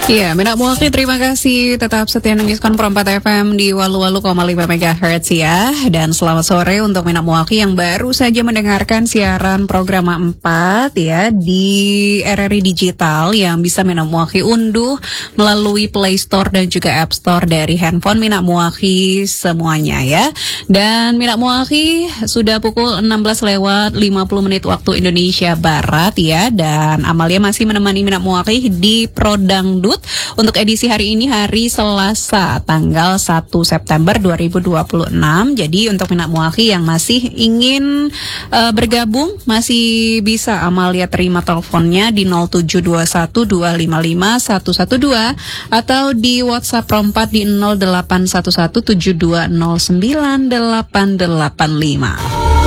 Iya, Minak Muwaki, terima kasih. Tetap setia Nanggiskon Pro 4 FM di Walu-Walu,5 MHz ya. Dan selamat sore untuk Minak Muwaki yang baru saja mendengarkan siaran program 4 ya di RRI Digital yang bisa Minak Muwaki unduh melalui Play Store dan juga App Store dari handphone Minak Muwaki semuanya ya. Dan Minak Muwaki sudah pukul 16:50 waktu Indonesia Barat ya. Dan Amalia masih menemani Minak Muwaki di Prodangdut untuk edisi hari ini, hari Selasa tanggal 1 September 2026. Jadi untuk Minak Muwaki yang masih ingin bergabung, masih bisa Amalia terima teleponnya di 0721255112 atau di WhatsApp Pro 4 di 081172098885.